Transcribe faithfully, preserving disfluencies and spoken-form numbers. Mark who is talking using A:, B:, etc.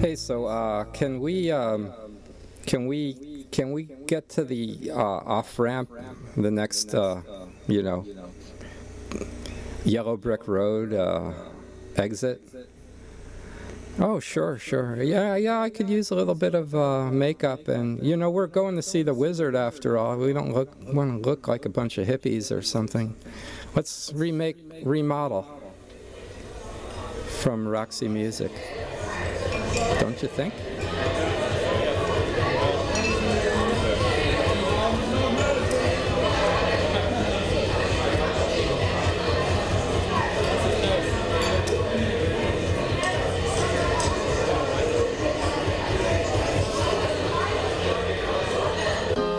A: Hey, so uh, can we um, can we can we get to the uh, off ramp, the next uh, you know yellow brick road uh, exit? Oh, sure, sure. Yeah, yeah. I could use a little bit of uh, makeup, and you know, we're going to see the wizard after all. We don't look want to look like a bunch of hippies or something. Let's remake, remodel from Roxy Music. Don't you think?